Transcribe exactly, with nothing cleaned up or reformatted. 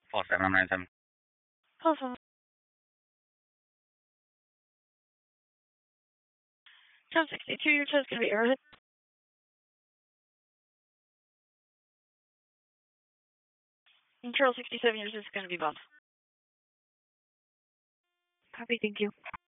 four seven nine seven. Awesome. ten sixty-two, your test going to be Arrowhead. Control sixty-seven, yours is going to be Bob. Copy, thank you.